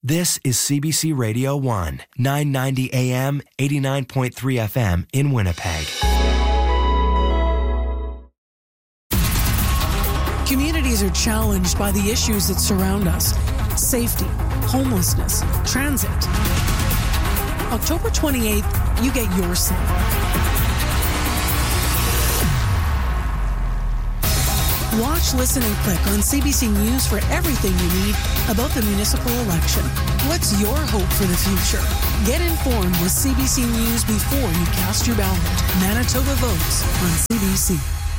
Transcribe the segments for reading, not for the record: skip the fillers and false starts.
This is CBC Radio 1, 990 AM, 89.3 FM in Winnipeg. Communities are challenged by the issues that surround us. Safety, homelessness, transit. October 28th, you get your say. Watch, listen, and click on CBC News for everything you need about the municipal election. What's your hope for the future? Get informed with CBC News before you cast your ballot. Manitoba votes on CBC.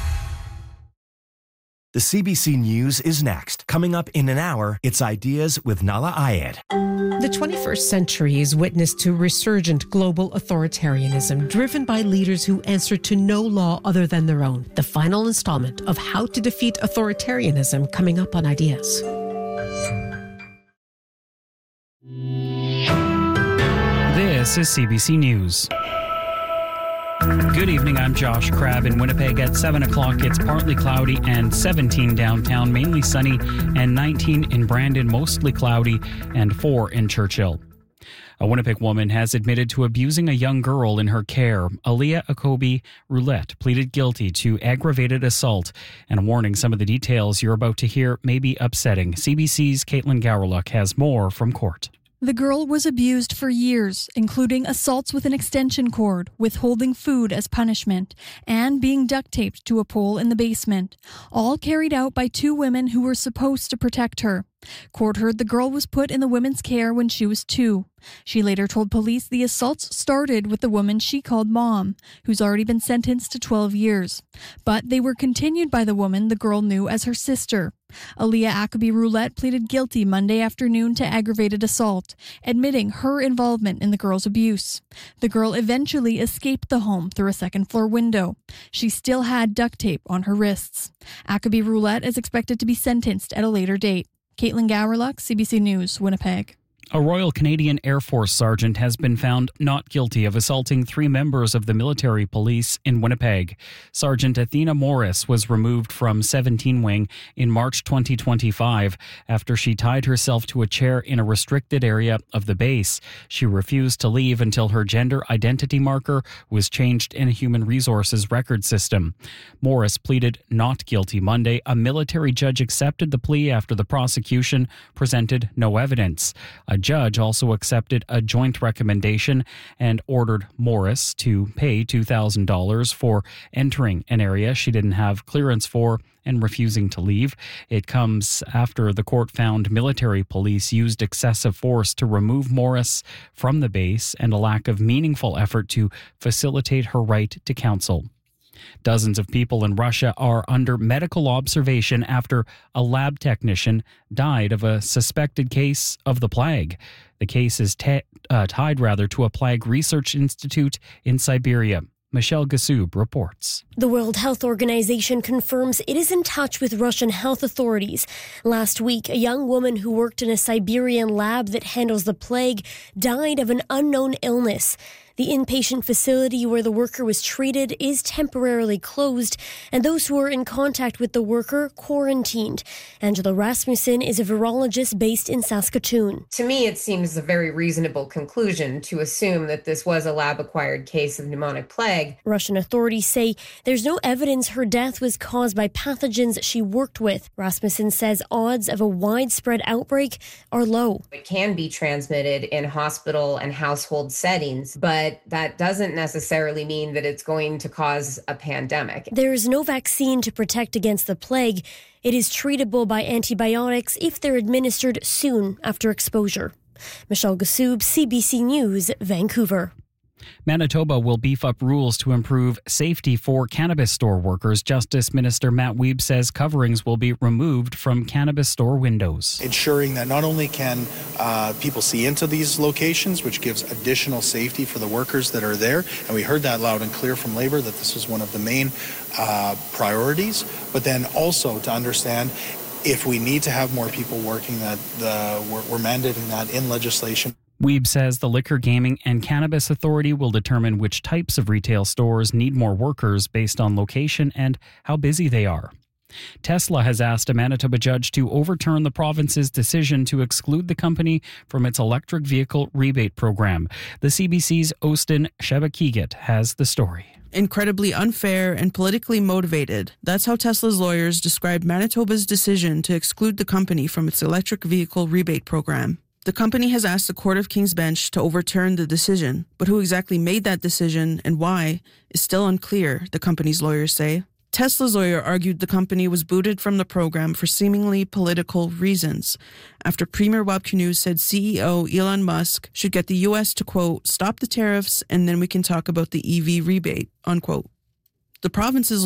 The CBC News is next. Coming up in an hour, it's Ideas with Nala Ayed. The 21st century is witness to resurgent global authoritarianism driven by leaders who answer to no law other than their own. The final installment of How to Defeat Authoritarianism coming up on Ideas. This is CBC News. Good evening, I'm Josh Crabb in Winnipeg. At 7 o'clock, it's partly cloudy and 17 downtown, mainly sunny, and 19 in Brandon, mostly cloudy, and 4 in Churchill. A Winnipeg woman has admitted to abusing a young girl in her care. Aaliyah Akobi Roulette pleaded guilty to aggravated assault, and a warning, some of the details you're about to hear may be upsetting. CBC's Caitlin Gowrluck has more from court. The girl was abused for years, including assaults with an extension cord, withholding food as punishment, and being duct taped to a pole in the basement, all carried out by two women who were supposed to protect her. Court heard the girl was put in the women's care when she was 2. She later told police the assaults started with the woman she called Mom, who's already been sentenced to 12 years. But they were continued by the woman the girl knew as her sister. Aaliyah Akobi Roulette pleaded guilty Monday afternoon to aggravated assault, admitting her involvement in the girl's abuse. The girl eventually escaped the home through a second-floor window. She still had duct tape on her wrists. Akobi Roulette is expected to be sentenced at a later date. Caitlin Gowrluck, CBC News, Winnipeg. A Royal Canadian Air Force sergeant has been found not guilty of assaulting 3 members of the military police in Winnipeg. Sergeant Athena Morris was removed from 17 Wing in March 2025 after she tied herself to a chair in a restricted area of the base. She refused to leave until her gender identity marker was changed in a human resources record system. Morris pleaded not guilty Monday. A military judge accepted the plea after the prosecution presented no evidence. A judge also accepted a joint recommendation and ordered Morris to pay $2,000 for entering an area she didn't have clearance for and refusing to leave. It comes after the court found military police used excessive force to remove Morris from the base and a lack of meaningful effort to facilitate her right to counsel. Dozens of people in Russia are under medical observation after a lab technician died of a suspected case of the plague. The case is tied to a plague research institute in Siberia. Michelle Gassoub reports. The World Health Organization confirms it is in touch with Russian health authorities. Last week, a young woman who worked in a Siberian lab that handles the plague died of an unknown illness. The inpatient facility where the worker was treated is temporarily closed, and those who were in contact with the worker quarantined. Angela Rasmussen is a virologist based in Saskatoon. To me, it seems a very reasonable conclusion to assume that this was a lab-acquired case of pneumonic plague. Russian authorities say there's no evidence her death was caused by pathogens she worked with. Rasmussen says odds of a widespread outbreak are low. It can be transmitted in hospital and household settings, but that doesn't necessarily mean that it's going to cause a pandemic. There is no vaccine to protect against the plague. It is treatable by antibiotics if they're administered soon after exposure. Michelle Gassoub, CBC News, Vancouver. Manitoba will beef up rules to improve safety for cannabis store workers. Justice Minister Matt Wiebe says coverings will be removed from cannabis store windows. Ensuring that not only can people see into these locations, which gives additional safety for the workers that are there, and we heard that loud and clear from Labour that this was one of the main priorities, but then also to understand if we need to have more people working, that we're mandating that in legislation. Wiebe says the Liquor, Gaming and Cannabis Authority will determine which types of retail stores need more workers based on location and how busy they are. Tesla has asked a Manitoba judge to overturn the province's decision to exclude the company from its electric vehicle rebate program. The CBC's Austin Shabakigat has the story. Incredibly unfair and politically motivated. That's how Tesla's lawyers described Manitoba's decision to exclude the company from its electric vehicle rebate program. The company has asked the Court of King's Bench to overturn the decision, but who exactly made that decision and why is still unclear, the company's lawyers say. Tesla's lawyer argued the company was booted from the program for seemingly political reasons, after Premier Rob Kanu said CEO Elon Musk should get the U.S. to, quote, stop the tariffs and then we can talk about the EV rebate, unquote. The province's